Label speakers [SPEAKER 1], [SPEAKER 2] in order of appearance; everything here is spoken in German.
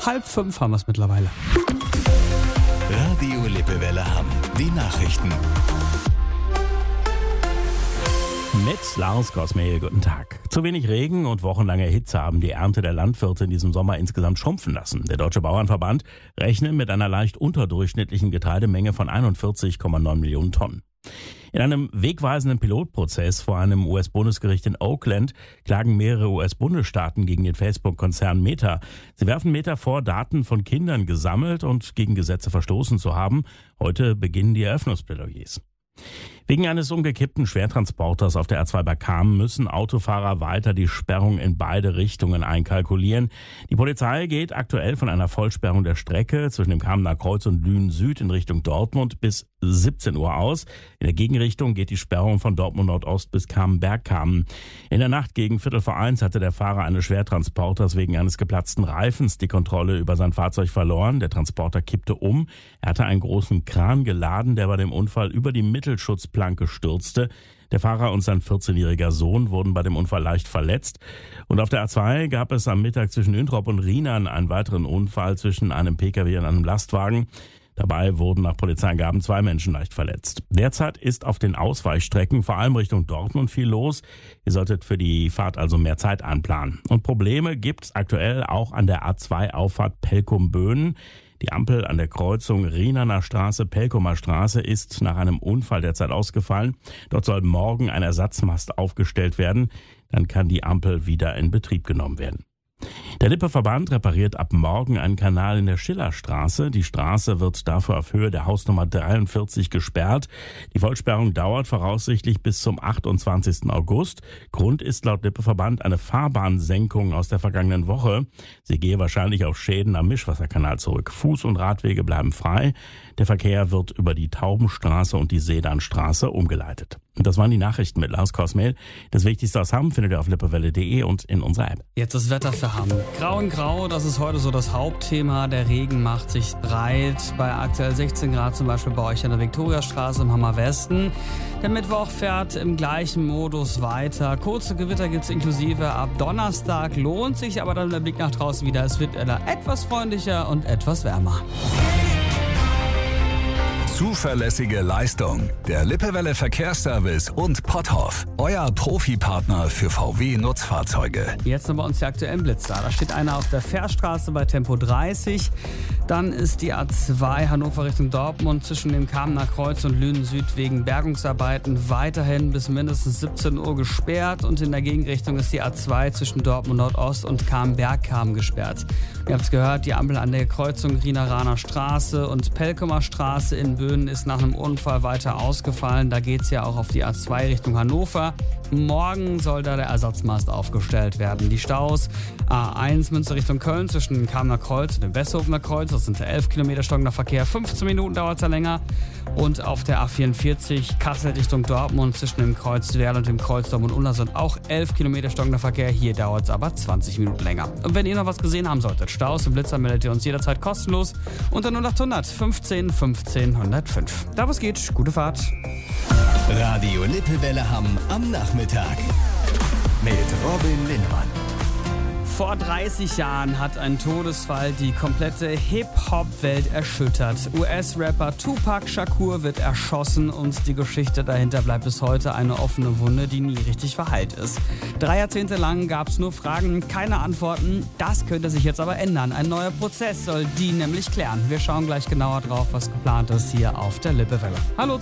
[SPEAKER 1] 4:30 haben wir es mittlerweile.
[SPEAKER 2] Radio Lippewelle Hamm. Die Nachrichten.
[SPEAKER 3] Mit Lars Kosmehl, guten Tag. Zu wenig Regen und wochenlange Hitze haben die Ernte der Landwirte in diesem Sommer insgesamt schrumpfen lassen. Der Deutsche Bauernverband rechnet mit einer leicht unterdurchschnittlichen Getreidemenge von 41,9 Millionen Tonnen. In einem wegweisenden Pilotprozess vor einem US-Bundesgericht in Oakland klagen mehrere US-Bundesstaaten gegen den Facebook-Konzern Meta. Sie werfen Meta vor, Daten von Kindern gesammelt und gegen Gesetze verstoßen zu haben. Heute beginnen die Eröffnungsplädoyers. Wegen eines umgekippten Schwertransporters auf der A2 bei Cham müssen Autofahrer weiter die Sperrung in beide Richtungen einkalkulieren. Die Polizei geht aktuell von einer Vollsperrung der Strecke zwischen dem Chamener Kreuz und Lünen Süd in Richtung Dortmund bis 17 Uhr aus. In der Gegenrichtung geht die Sperrung von Dortmund Nordost bis Cham-Bergkamen. In der Nacht gegen 1:45 hatte der Fahrer eines Schwertransporters wegen eines geplatzten Reifens die Kontrolle über sein Fahrzeug verloren. Der Transporter kippte um. Er hatte einen großen Kran geladen, der bei dem Unfall über die Mittelschutzplanke stürzte. Der Fahrer und sein 14-jähriger Sohn wurden bei dem Unfall leicht verletzt. Und auf der A2 gab es am Mittag zwischen Üntrop und Rienan einen weiteren Unfall zwischen einem Pkw und einem Lastwagen. Dabei wurden nach Polizeiangaben 2 Menschen leicht verletzt. Derzeit ist auf den Ausweichstrecken vor allem Richtung Dortmund viel los. Ihr solltet für die Fahrt also mehr Zeit einplanen. Und Probleme gibt es aktuell auch an der A2-Auffahrt Pelkum-Böhnen. Die Ampel an der Kreuzung Rienaner Straße-Pelkumer Straße ist nach einem Unfall derzeit ausgefallen. Dort soll morgen ein Ersatzmast aufgestellt werden. Dann kann die Ampel wieder in Betrieb genommen werden. Der Lippe-Verband repariert ab morgen einen Kanal in der Schillerstraße. Die Straße wird dafür auf Höhe der Hausnummer 43 gesperrt. Die Vollsperrung dauert voraussichtlich bis zum 28. August. Grund ist laut Lippe-Verband eine Fahrbahnsenkung aus der vergangenen Woche. Sie gehe wahrscheinlich auf Schäden am Mischwasserkanal zurück. Fuß- und Radwege bleiben frei. Der Verkehr wird über die Taubenstraße und die Sedanstraße umgeleitet. Und das waren die Nachrichten mit Lars Kosmehl. Das Wichtigste aus Hamm findet ihr auf lippewelle.de und in unserer App.
[SPEAKER 1] Jetzt das Wetter für Hamm. Grau in Grau, das ist heute so das Hauptthema. Der Regen macht sich breit. Bei aktuell 16 Grad zum Beispiel bei euch an der Viktoriastraße im Hammer Westen. Der Mittwoch fährt im gleichen Modus weiter. Kurze Gewitter gibt es inklusive ab Donnerstag. Lohnt sich aber dann der Blick nach draußen wieder. Es wird etwas freundlicher und etwas wärmer.
[SPEAKER 2] Zuverlässige Leistung. Der Lippewelle Verkehrsservice und Potthoff. Euer Profipartner für VW-Nutzfahrzeuge.
[SPEAKER 1] Jetzt noch bei uns die aktuellen Blitzer. Da steht einer auf der Fährstraße bei Tempo 30. Dann ist die A2 Hannover Richtung Dortmund zwischen dem Chamener Kreuz und Lünen Süd wegen Bergungsarbeiten weiterhin bis mindestens 17 Uhr gesperrt. Und in der Gegenrichtung ist die A2 zwischen Dortmund Nordost und Cham-Bergkamen gesperrt. Ihr habt es gehört, die Ampel an der Kreuzung Rienaner Straße und Pelkumer Straße in Böhnen ist nach einem Unfall weiter ausgefallen. Da geht es ja auch auf die A2 Richtung Hannover. Morgen soll da der Ersatzmast aufgestellt werden. Die Staus A1 Münster Richtung Köln zwischen dem Chamener Kreuz und dem Westhofener Kreuz. Das sind 11 Kilometer stockender Verkehr. 15 Minuten dauert es da länger. Und auf der A44 Kassel Richtung Dortmund zwischen dem Kreuz Werl und dem Kreuz Dortmund-Unna auch 11 Kilometer stockender Verkehr. Hier dauert es aber 20 Minuten länger. Und wenn ihr noch was gesehen haben solltet, Staus und Blitzer, meldet ihr uns jederzeit kostenlos unter 0800 15 15 105. Da was geht, gute Fahrt.
[SPEAKER 2] Radio Lippewelle Hamm am Nachmittag. Mit Robin Linnemann.
[SPEAKER 1] Vor 30 Jahren hat ein Todesfall die komplette Hip-Hop-Welt erschüttert. US-Rapper Tupac Shakur wird erschossen und die Geschichte dahinter bleibt bis heute eine offene Wunde, die nie richtig verheilt ist. 3 Jahrzehnte lang gab es nur Fragen, keine Antworten. Das könnte sich jetzt aber ändern. Ein neuer Prozess soll die nämlich klären. Wir schauen gleich genauer drauf, was geplant ist hier auf der Lippewelle. Hallo